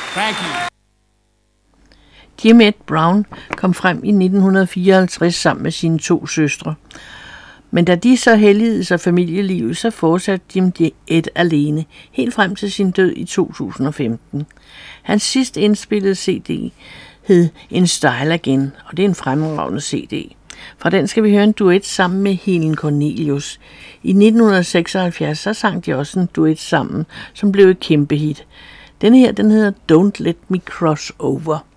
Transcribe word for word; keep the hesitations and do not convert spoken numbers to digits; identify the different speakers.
Speaker 1: Thank you.
Speaker 2: Jim Ed Brown kom frem i nitten fireoghalvtreds sammen med sine to søstre. Men da de så helligede sig familielivet, så fortsatte Jim Ed alene, helt frem til sin død i to tusind og femten. Hans sidst indspillede C D hed In Style Again, og det er en fremragende C D. Fra den skal vi høre en duet sammen med Helen Cornelius. I nitten seksoghalvfjerds så sang de også en duet sammen, som blev et kæmpe hit. Denne her, den hedder Don't Let Me Cross Over.